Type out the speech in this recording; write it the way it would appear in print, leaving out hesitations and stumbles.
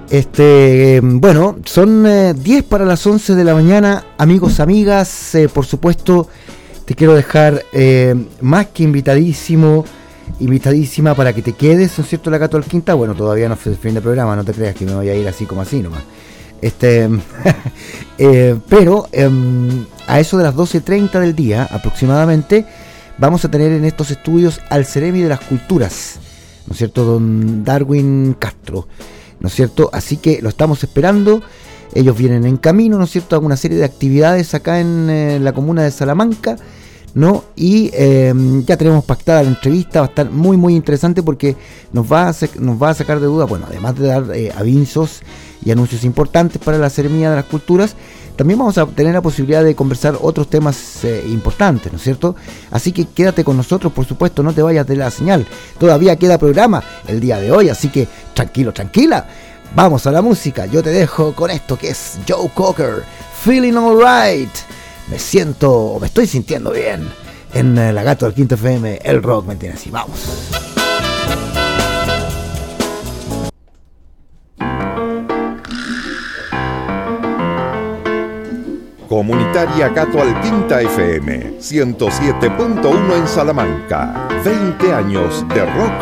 Bueno, son 10 para las 11 de la mañana, amigos, amigas. Por supuesto, te quiero dejar más que invitadísima para que te quedes, ¿no es cierto?, la Cato al Quinta. Bueno, todavía no fue el fin de programa, no te creas que me voy a ir así como así nomás. Pero a eso de las 12:30 del día aproximadamente vamos a tener en estos estudios al Ceremi de las Culturas, ¿no es cierto?, don Darwin Castro, ¿no es cierto? Así que lo estamos esperando. Ellos vienen en camino, ¿no es cierto?, a una serie de actividades acá en la comuna de Salamanca, ¿no? Y ya tenemos pactada la entrevista. Va a estar muy muy interesante porque nos va a sacar de duda, bueno, además de dar avisos y anuncios importantes para la Ceremonia de las Culturas, también vamos a tener la posibilidad de conversar otros temas importantes, ¿no es cierto? Así que quédate con nosotros, por supuesto, no te vayas de la señal. Todavía queda programa el día de hoy, así que tranquilo, tranquila. Vamos a la música. Yo te dejo con esto que es Joe Cocker, Feeling Alright. Me estoy sintiendo bien en la Gato del Quinto FM, el rock, ¿me entiendes? Y vamos. Comunitaria Gato al Quinta FM 107.1 en Salamanca. 20 años de rock